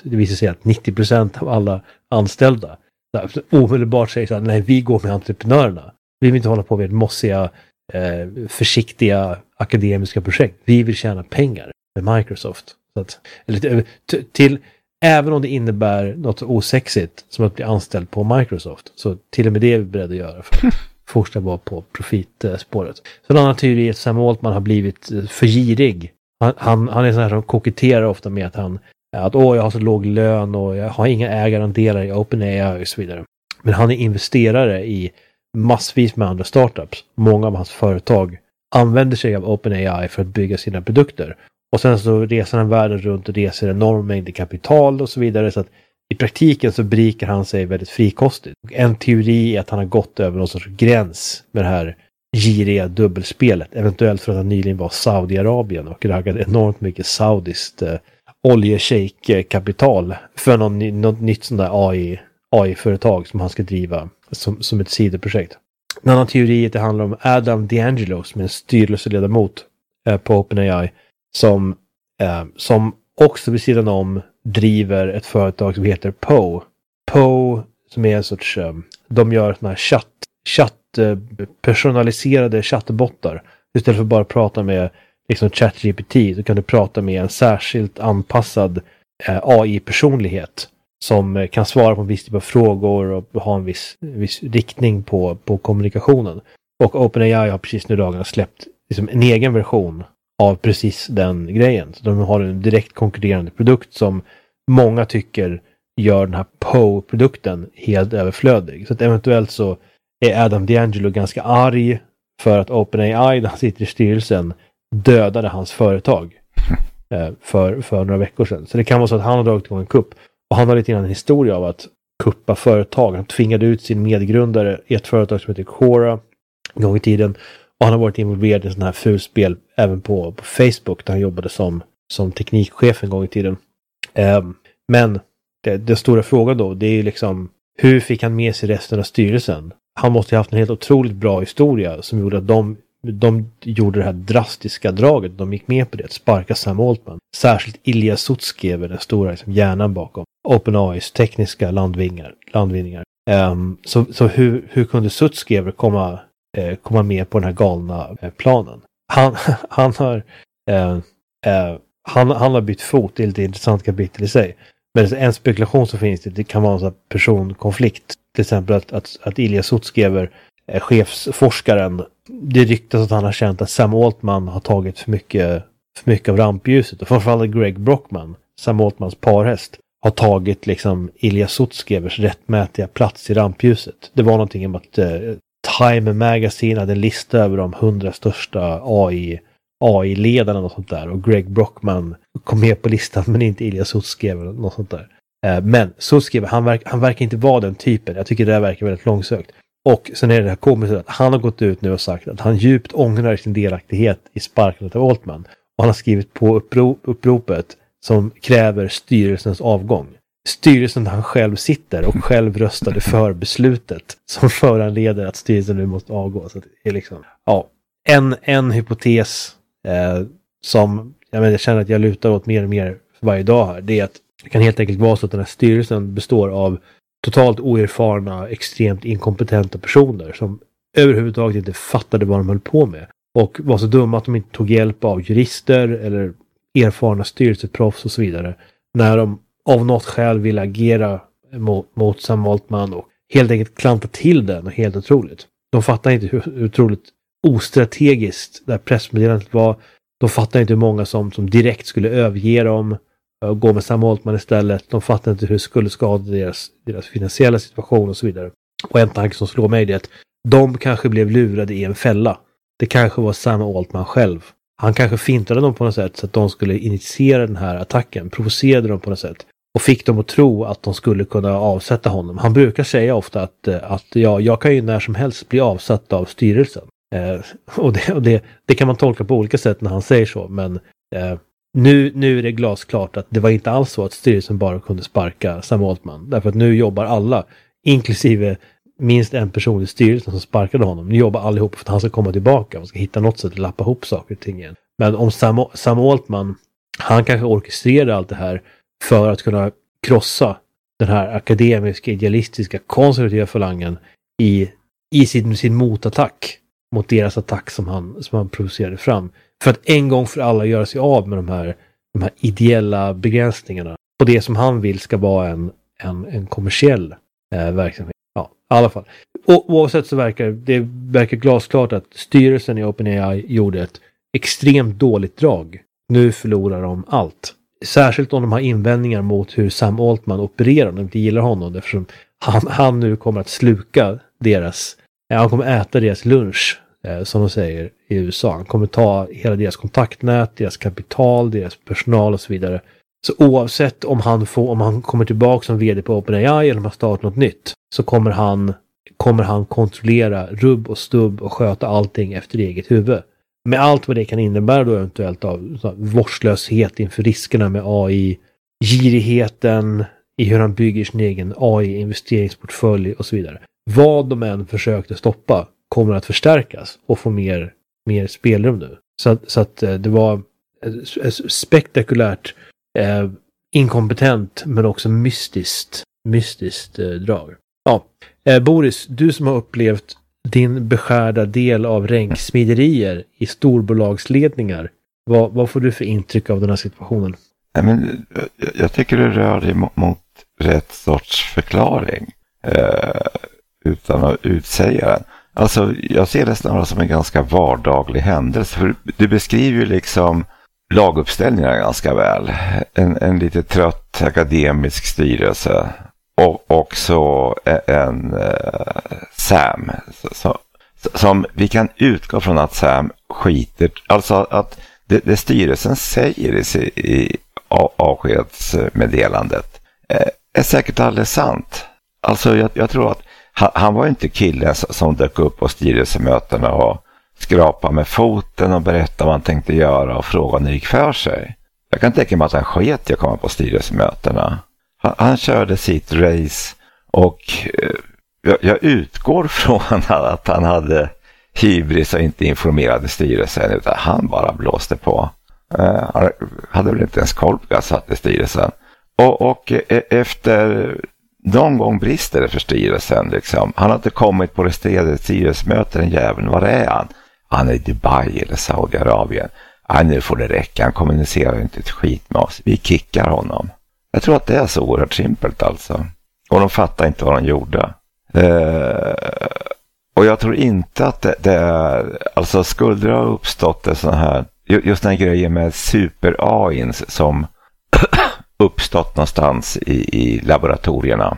det visar sig att 90% av alla anställda omedelbart säger så här, nej, vi går med entreprenörerna. Vi vill inte hålla på med mossiga, försiktiga akademiska projekt. Vi vill tjäna pengar med Microsoft. Så att, även om det innebär något osexigt som att bli anställd på Microsoft, så till och med det är vi beredda att göra för att fortsätta vara på profitspåret. Så en annan teori är att Sam Altman har blivit för girig. Han är sån här som koketterar ofta med att jag har så låg lön och jag har inga ägarandelar i OpenAI och så vidare. Men han är investerare i massvis med andra startups. Många av hans företag använder sig av OpenAI för att bygga sina produkter. Och sen så reser han världen runt och reser enorm mängd kapital och så vidare. Så att i praktiken så brikar han sig väldigt frikostigt. Och en teori är att han har gått över någon sorts gräns med det här giriga dubbelspelet. Eventuellt för att han nyligen var Saudiarabien och raggade enormt mycket saudiskt oljeshejk-kapital för något nytt sånt där AI-företag som han ska driva som ett sidoprojekt. En annan teori är att det handlar om Adam D'Angelo som är en styrelseledamot på OpenAI som också vid sidan om driver ett företag som heter Poe. Poe som är en sorts, de gör såna här personaliserade chattbottar. Istället för att bara prata med liksom ChatGPT så kan du prata med en särskilt anpassad AI-personlighet som kan svara på en viss typ av frågor och ha en viss riktning på kommunikationen. Och OpenAI har precis nu dagarna släppt liksom en egen version av precis den grejen. Så de har en direkt konkurrerande produkt som många tycker gör den här Poe-produkten helt överflödig. Så att eventuellt så är Adam D'Angelo ganska arg för att OpenAI, där han sitter i styrelsen, dödade hans företag för några veckor sedan. Så det kan vara så att han har dragit igång en kupp. Och han har lite grann en historia av att kuppa företag. Han tvingade ut sin medgrundare i ett företag som heter Quora en gång i tiden. Och han har varit involverad i sådana här fulspel även på Facebook där han jobbade som teknikchef en gång i tiden. Men den stora frågan då, det är ju liksom, hur fick han med sig resten av styrelsen? Han måste ha haft en helt otroligt bra historia som gjorde att de gjorde det här drastiska draget. De gick med på det, att sparka Sam Altman. Särskilt Ilya Sutskever, den stora liksom, hjärnan bakom OpenAIs tekniska landvinningar. Så hur kunde Sutskever komma med på den här galna planen? Han har bytt fot. Det är lite intressant kapitel i sig. Men en spekulation som finns det kan vara en sån personkonflikt. Till exempel att Ilya Sutskever, chefsforskaren, det ryktas att han har känt att Sam Altman har tagit för mycket av rampljuset. Och framförallt Greg Brockman, Sam Altmans parhäst, har tagit liksom Ilya Sutskevers rättmätiga plats i rampljuset. Det var någonting om att Time Magazine hade en lista över de 100 största AI-ledarna och sånt där. Och Greg Brockman kom med på listan men inte Ilya Sutskever och något sånt där. Men Sutskever, han verkar inte vara den typen. Jag tycker det där verkar väldigt långsökt. Och sen är det här komiskt att han har gått ut nu och sagt att han djupt ångrar sin delaktighet i sparkandet av Altman. Och han har skrivit på uppropet som kräver styrelsens avgång. Styrelsen där han själv sitter och själv röstade för beslutet som föranleder att styrelsen nu måste avgå. Så det är liksom, ja, en hypotes som jag känner att jag lutar åt mer och mer för varje dag här. Det är att det kan helt enkelt vara så att den här styrelsen består av totalt oerfarna, extremt inkompetenta personer som överhuvudtaget inte fattade vad de höll på med. Och var så dumma att de inte tog hjälp av jurister eller erfarna styrelseproffs och så vidare. När de av något skäl vill agera mot Sam Altman och helt enkelt klanta till den och helt otroligt. De fattar inte hur otroligt ostrategiskt det här pressmeddelandet var. De fattar inte hur många som direkt skulle överge dem och gå med Sam Altman istället. De fattar inte hur det skulle skada deras finansiella situation och så vidare. Och en tanke som slår mig är att de kanske blev lurade i en fälla. Det kanske var Sam Altman själv. Han kanske fintade dem på något sätt så att de skulle initiera den här attacken. Provocerade dem på något sätt. Och fick dem att tro att de skulle kunna avsätta honom. Han brukar säga ofta att jag kan ju när som helst bli avsatt av styrelsen. Och det kan man tolka på olika sätt när han säger så. Men nu är det glasklart att det var inte alls så att styrelsen bara kunde sparka Sam Altman. Därför att nu jobbar alla, inklusive minst en person i styrelsen som sparkade honom. Nu jobbar allihop för att han ska komma tillbaka och ska hitta något sätt att lappa ihop saker och ting igen. Men om Sam Altman, han kanske orkestrerar allt det här för att kunna krossa den här akademiska, idealistiska, konservativa falangen i sin motattack mot deras attack som han provocerade fram. För att en gång för alla göra sig av med de här ideella begränsningarna på det som han vill ska vara en kommersiell verksamhet. Ja, i alla fall. Och oavsett så verkar glasklart att styrelsen i OpenAI gjorde ett extremt dåligt drag. Nu förlorar de allt. Särskilt om de har invändningar mot hur Sam Altman opererar, om de inte gillar honom, eftersom han nu kommer att sluka han kommer äta deras lunch, som de säger i USA. Han kommer ta hela deras kontaktnät, deras kapital, deras personal och så vidare. Så oavsett om han kommer tillbaka som vd på OpenAI eller om han startar något nytt, så kommer han kontrollera rubb och stubb och sköta allting efter eget huvud. Med allt vad det kan innebära då eventuellt av vårdslöshet inför riskerna med AI, girigheten i hur han bygger sin egen AI-investeringsportfölj och så vidare. Vad de än försökte stoppa kommer att förstärkas och få mer spelrum nu. Så att det var spektakulärt inkompetent men också mystiskt drag. Ja, Boris, du som har upplevt din beskärda del av ränksmiderier i storbolagsledningar. Vad får du för intryck av den här situationen? Jag tycker du rör dig mot rätt sorts förklaring utan att utsäga den. Alltså, jag ser det snarare som en ganska vardaglig händelse. För du beskriver ju liksom laguppställningar ganska väl. En lite trött akademisk styrelse. Och också en Sam som vi kan utgå från att Sam skiter, alltså att det styrelsen säger i avskedsmeddelandet är säkert alldeles sant. Alltså jag tror att han var inte killen som dök upp på styrelsemötena och skrapade med foten och berättade vad han tänkte göra och frågade när det gick för sig. Jag kan tänka mig att han sket i att komma på styrelsemötena. Han körde sitt race och jag utgår från att han hade hybris och inte informerade styrelsen, utan han bara blåste på. Han hade väl inte ens koll på vad jag satt i styrelsen. Och efter någon gång brister det för styrelsen. Liksom. Han har inte kommit på det styrelsemötet, den jäveln. Var är han? Han är i Dubai eller Saudiarabien. Nu får det räcka, han kommunicerar inte ett skit med oss. Vi kickar honom. Jag tror att det är så oerhört simpelt alltså. Och de fattar inte vad de gjorde. Och jag tror inte att det är... Alltså skulle det ha uppstått det sån här... Just den här grejen med super-AI som uppstått någonstans i laboratorierna.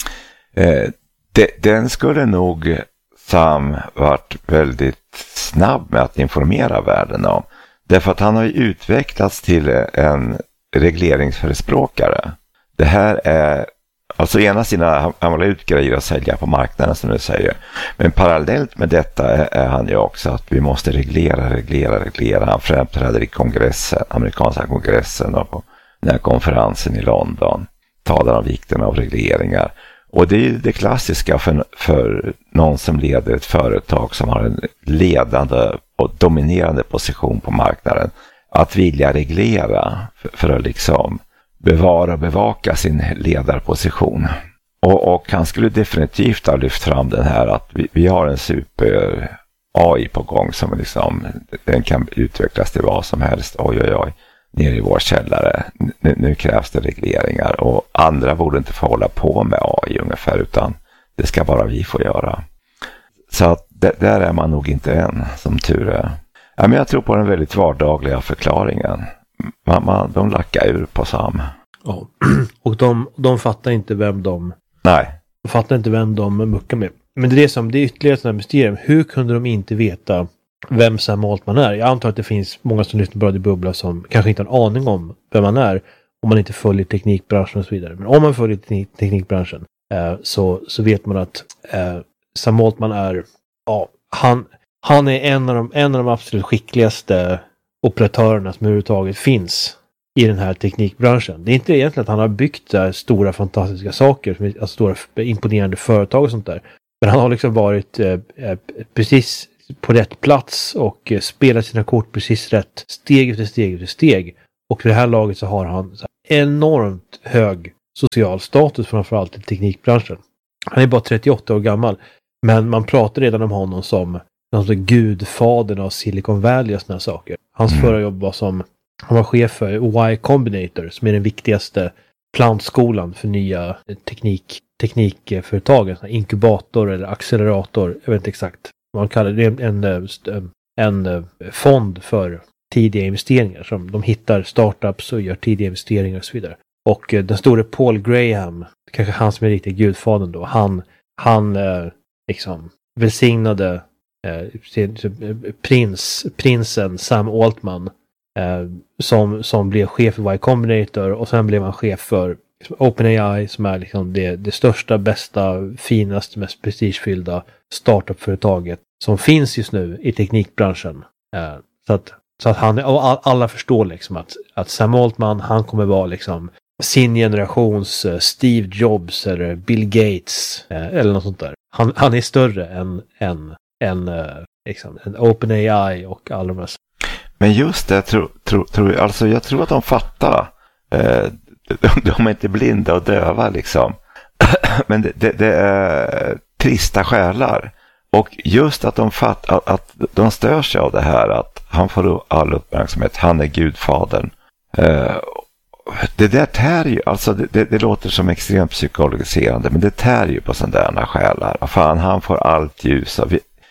Den skulle nog Sam varit väldigt snabb med att informera världen om. Därför att han har ju utvecklats till en regleringsförespråkare. Det här är alltså ena sidan han vill ut grejer att sälja på marknaden som du säger. Men parallellt med detta är han ju också att vi måste reglera. Han framträder i kongressen, amerikanska kongressen och på den här konferensen i London. Talar om vikten av regleringar. Och det är ju det klassiska för någon som leder ett företag som har en ledande och dominerande position på marknaden. Att vilja reglera för att liksom bevara och bevaka sin ledarposition. Och han skulle definitivt ha lyft fram den här att vi har en super AI på gång som liksom, den kan utvecklas till vad som helst. Oj. Nere i vår källare. Nu krävs det regleringar. Och andra borde inte få hålla på med AI ungefär, utan det ska bara vi få göra. Så att där är man nog inte än, som tur är. Ja, men jag tror på den väldigt vardagliga förklaringen. De lackar ur på Sam. Ja, och de fattar inte vem de... Nej. De fattar inte vem de muckar med. Men det är ytterligare ett sådant här mysterium. Hur kunde de inte veta vem Sam Altman är? Jag antar att det finns många som lyssnar på Radio Bubbla som kanske inte har en aning om vem man är om man inte följer teknikbranschen och så vidare. Men om man följer teknikbranschen så vet man att Sam Altman är... Ja, han är en av de absolut skickligaste operatörerna som överhuvudtaget finns i den här teknikbranschen. Det är inte egentligen att han har byggt stora fantastiska saker, alltså stora imponerande företag och sånt där. Men han har liksom varit precis på rätt plats och spelat sina kort precis rätt, steg efter steg. Och för det här laget så har han så enormt hög social status framförallt i teknikbranschen. Han är bara 38 år gammal, men man pratar redan om honom som gudfadern av Silicon Valley och såna saker. Hans förra jobb var han var chef för Y Combinator, som är den viktigaste plantskolan för nya teknikföretag, en inkubator eller accelerator, jag vet inte exakt vad man kallar det, en fond för tidiga investeringar som de hittar startups och gör tidiga investeringar och så vidare. Och den store Paul Graham, kanske han som är riktigt gudfadern då, han liksom välsignade prinsen Sam Altman som blev chef för Y Combinator, och sen blev han chef för OpenAI, som är liksom det största, bästa, finaste, mest prestigefyllda startup-företaget som finns just nu i teknikbranschen. Så att han, och alla förstår liksom att Sam Altman, han kommer vara liksom sin generations Steve Jobs eller Bill Gates eller något sånt där. Han är större än liksom, en OpenAI och alla de här. Men just det, alltså jag tror att de fattar. De är inte blinda och döva liksom. Men det är trista själar. Och just att de fattar, att de stör sig av det här, att han får all uppmärksamhet, han är gudfadern. Det där tär ju, alltså det låter som extremt psykologiserande, men det tär ju på sådana själar. Fan, han får allt ljus.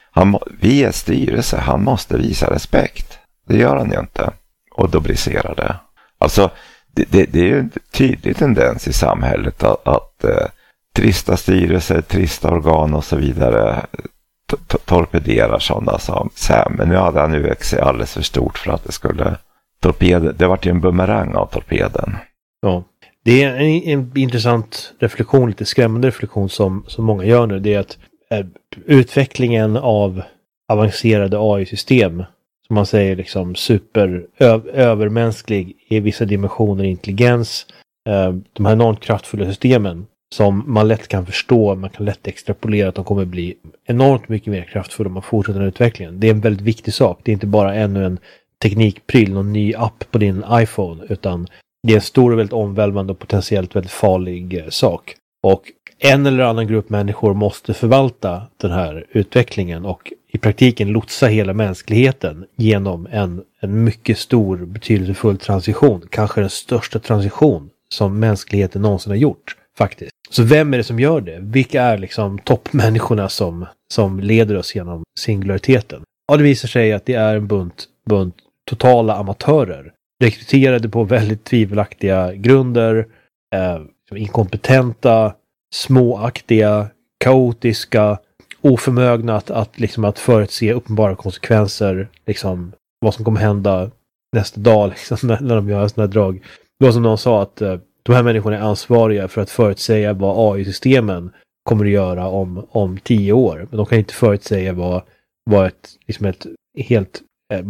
Vi är styrelse, han måste visa respekt. Det gör han ju inte. Och då briserar det. Alltså, det är ju en tydlig tendens i samhället att trista styrelser, trista organ och så vidare torpederar sådana som Sam. Men nu hade han ju växt sig alldeles för stort för att det skulle det var ju en bumerang av torpeden. Ja, det är en intressant reflektion, lite skrämmande reflektion som många gör nu. Det är att utvecklingen av avancerade AI-system, som man säger liksom övermänsklig i vissa dimensioner intelligens, de här enormt kraftfulla systemen som man lätt kan förstå, man kan lätt extrapolera att de kommer bli enormt mycket mer kraftfulla om man fortsätter den utvecklingen. Det är en väldigt viktig sak. Det är inte bara ännu en teknikpryl, någon ny app på din iPhone, utan det är en stor och väldigt omvälvande och potentiellt väldigt farlig sak. Och en eller annan grupp människor måste förvalta den här utvecklingen och i praktiken lotsa hela mänskligheten genom en mycket stor, betydelsefull transition. Kanske den största transition som mänskligheten någonsin har gjort, faktiskt. Så vem är det som gör det? Vilka är liksom toppmänniskorna som leder oss genom singulariteten? Ja, det visar sig att det är en bunt totala amatörer. Rekryterade på väldigt tvivelaktiga grunder, inkompetenta, småaktiga, kaotiska, oförmögna att förutse uppenbara konsekvenser, liksom vad som kommer hända nästa dag liksom, när de gör sådana här drag. Det var som någon sa, att de här människorna är ansvariga för att förutsäga vad AI-systemen kommer att göra om 10 år. Men de kan inte förutsäga vad ett helt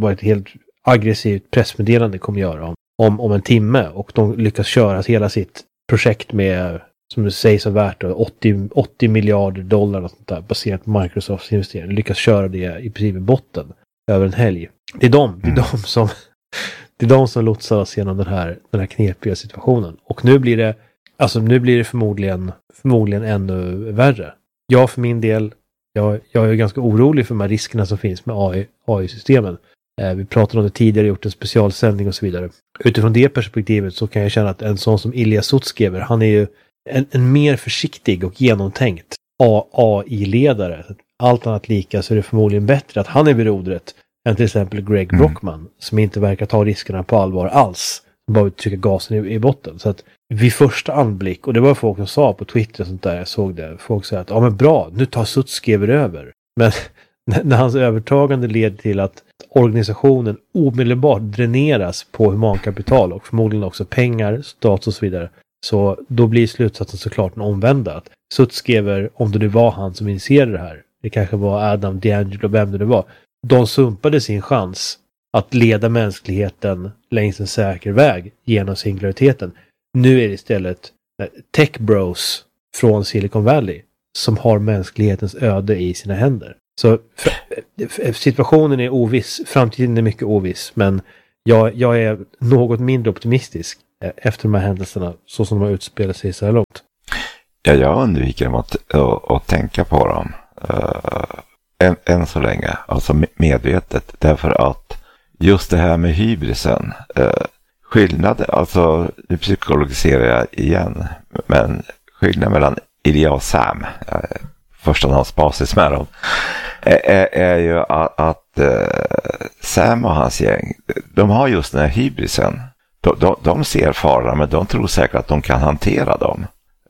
aggressivt pressmeddelande kommer göra om en timme, och de lyckas köra hela sitt projekt med, som det sägs är värt 80 miljarder dollar och sånt där, baserat på Microsofts investering. Lyckas köra det i princip i botten över en helg. Det är de som lotsar oss genom den här knepiga situationen. Och nu blir det förmodligen ännu värre. Jag för min del, jag är ganska orolig för de här riskerna som finns med AI-systemen. Vi pratade om det tidigare, gjort en specialsändning och så vidare. Utifrån det perspektivet så kan jag känna att en sån som Ilya Sutskever, han är ju en mer försiktig och genomtänkt AI-ledare. Allt annat lika så är det förmodligen bättre att han är vid rodret än till exempel Greg Brockman, som inte verkar ta riskerna på allvar alls. Bara vill trycka gasen i botten. Så att vid första anblick, och det var folk som sa på Twitter och sånt där, jag såg det, folk sa att ja men bra, nu tar Sutskever över. Men när hans övertagande leder till att organisationen omedelbart dräneras på humankapital och förmodligen också pengar, status och så vidare, så då blir slutsatsen såklart den omvända. Att Sutskever, om det nu var han som initierade det här, det kanske var Adam D'Angelo, vem det var, de sumpade sin chans att leda mänskligheten längs en säker väg genom singulariteten. Nu är det istället tech bros från Silicon Valley som har mänsklighetens öde i sina händer. Så situationen är oviss, framtiden är mycket oviss, men jag är något mindre optimistisk efter de här händelserna så som de har utspelat sig så här långt? Ja, jag undviker att tänka på dem än så länge, alltså medvetet, därför att just det här med hybrisen, skillnad, alltså nu psykologiserar jag igen, men skillnaden mellan Ilja och Sam, första namnsbasis med dem, är ju att Sam och hans gäng, de har just den här hybrisen. De ser faran, men de tror säkert att de kan hantera dem.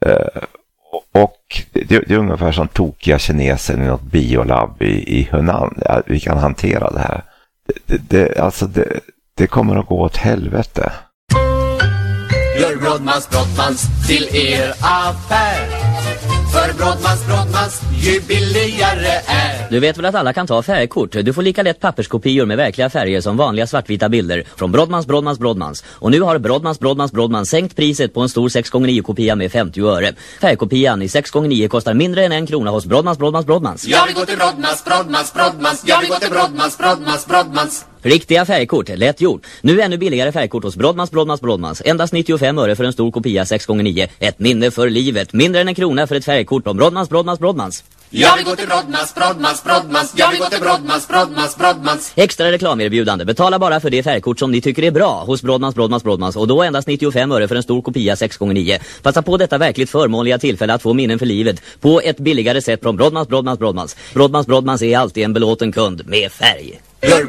Och det är ungefär som tokiga kineser i något biolab i Hunan. Ja, vi kan hantera det här. Det kommer att gå åt helvete. Gör Brodmans till er affär. För Brodmans ju billigare är. Du vet väl att alla kan ta färgkort? Du får lika lätt papperskopior med verkliga färger som vanliga svartvita bilder från Brodmans. Och nu har Brodmans sänkt priset på en stor 6x9-kopia med 50 öre. Färgkopian i 6x9 kostar mindre än 1 krona hos Brodmans. Jag vill gå till Brodmans. Jag vill gå till Brodmans. Riktiga färgkort, lätt gjort. Nu ännu billigare färgkort hos Brodmans. Endast 95 öre för en stor kopia 6x9. Ett minne för livet. Mindre än 1 krona för ett färgkort om Brodmans. Jag vill gå till Brodmans. Jag vill gå till Brodmans. Extra reklamerbjudande. Betala bara för det färgkort som ni tycker är bra hos Brodmans. Och då endast 95 öre för en stor kopia 6x9. Passa på detta verkligt förmånliga tillfälle att få minnen för livet på ett billigare sätt från Brodmans. Brodmans är alltid en belåten kund med färg. Gör